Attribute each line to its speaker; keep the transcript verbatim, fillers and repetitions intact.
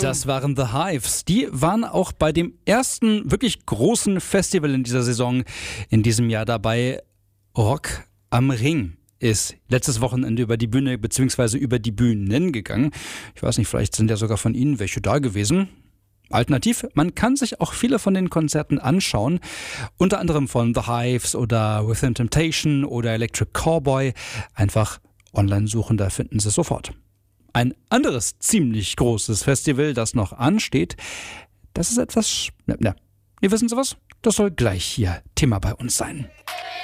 Speaker 1: Das waren The Hives. Die waren auch bei dem ersten wirklich großen Festival in dieser Saison in diesem Jahr dabei. Rock am Ring ist letztes Wochenende über die Bühne bzw. über die Bühnen gegangen. Ich weiß nicht, vielleicht sind ja sogar von Ihnen welche da gewesen. Alternativ, man kann sich auch viele von den Konzerten anschauen, unter anderem von The Hives oder Within Temptation oder Electric Cowboy. Einfach online suchen, da finden Sie es sofort. Ein anderes ziemlich großes Festival, das noch ansteht, das ist etwas, na, na, ihr wissen Sie was? Das soll gleich hier Thema bei uns sein.